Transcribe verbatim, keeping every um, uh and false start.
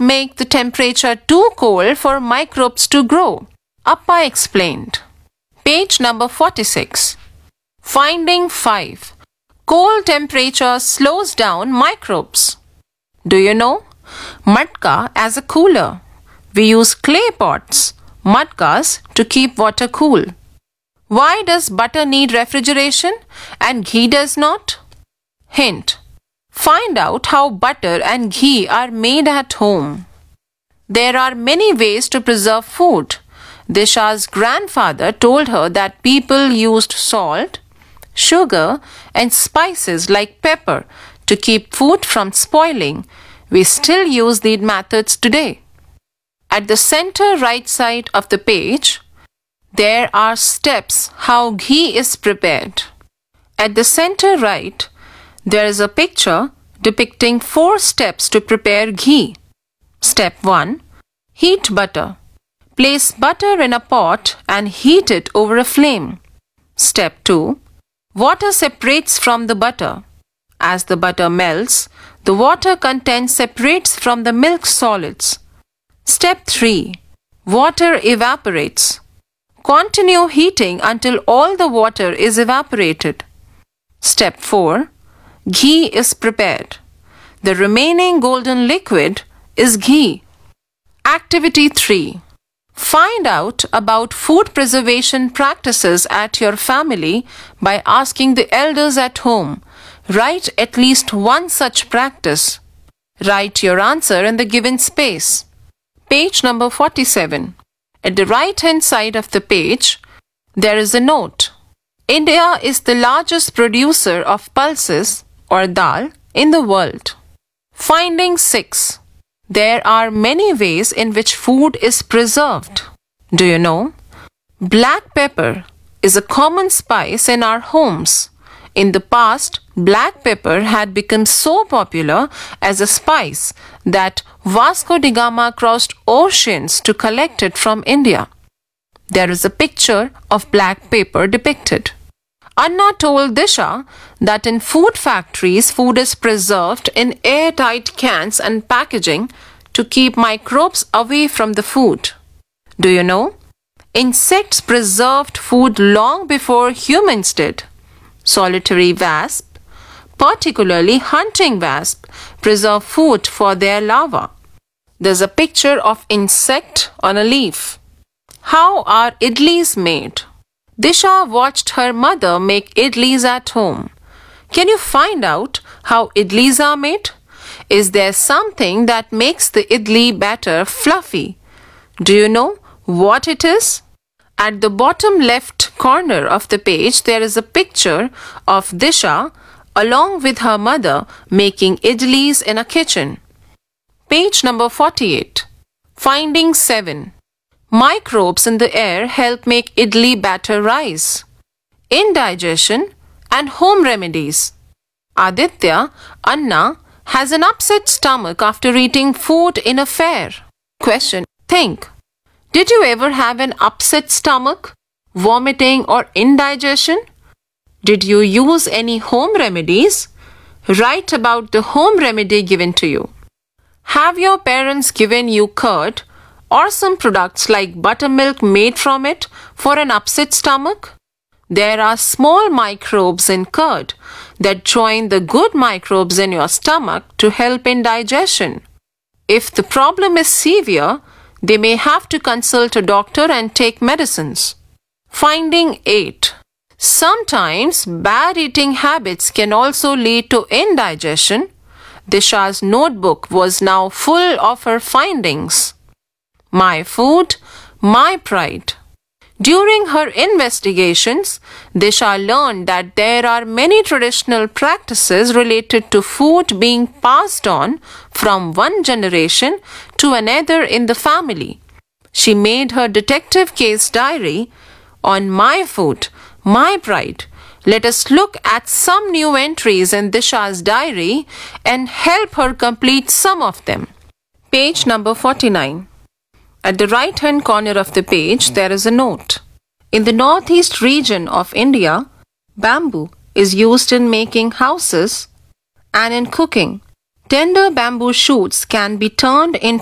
make the temperature too cold for microbes to grow? Appa explained. Page number forty-six. Finding five. Cold temperature slows down microbes. Do you know? Matka as a cooler. We use clay pots, matkas, to keep water cool. Why does butter need refrigeration and ghee does not? Hint. Find out how butter and ghee are made at home. There are many ways to preserve food. Disha's grandfather told her that people used salt, sugar, and spices like pepper to keep food from spoiling. We still use these methods today. At the center right side of the page, there are steps how ghee is prepared. At the center right, there is a picture depicting four steps to prepare ghee. Step one. Heat butter. Place butter in a pot and heat it over a flame. Step two. Water separates from the butter. As the butter melts, the water content separates from the milk solids. Step three. Water evaporates. Continue heating until all the water is evaporated. Step four. Ghee is prepared. The remaining golden liquid is ghee. Activity three. Find out about food preservation practices at your family by asking the elders at home. Write at least one such practice. Write your answer in the given space. Page number forty-seven. At the right-hand side of the page, there is a note. India is the largest producer of pulses or dal in the world. Finding six. There are many ways in which food is preserved. Do you know? Black pepper is a common spice in our homes. In the past, black pepper had become so popular as a spice that Vasco da Gama crossed oceans to collect it from India. There is a picture of black pepper depicted. Anna told Disha that in food factories, food is preserved in airtight cans and packaging to keep microbes away from the food. Do you know? Insects preserved food long before humans did. Solitary wasp, particularly hunting wasp, preserve food for their larvae. There's a picture of insect on a leaf. How are idlis made? Disha watched her mother make idlis at home. Can you find out how idlis are made? Is there something that makes the idli batter fluffy? Do you know what it is? At the bottom left corner of the page, there is a picture of Disha along with her mother making idlis in a kitchen. Page number forty-eight. Finding seven. Microbes in the air help make idli batter rise. Indigestion and home remedies. Aditya, Anna, has an upset stomach after eating food in a fair. Question. Think. Did you ever have an upset stomach, vomiting or indigestion? Did you use any home remedies? Write about the home remedy given to you. Have your parents given you curd or some products like buttermilk made from it for an upset stomach? There are small microbes in curd that join the good microbes in your stomach to help in digestion. If the problem is severe, they may have to consult a doctor and take medicines. Finding eight. Sometimes bad eating habits can also lead to indigestion. Disha's notebook was now full of her findings. My food, my pride. During her investigations, Disha learned that there are many traditional practices related to food being passed on from one generation to another in the family. She made her detective case diary on My Food, My Pride. Let us look at some new entries in Disha's diary and help her complete some of them. Page number forty-nine. At the right-hand corner of the page, there is a note. In the northeast region of India, bamboo is used in making houses and in cooking. Tender bamboo shoots can be turned into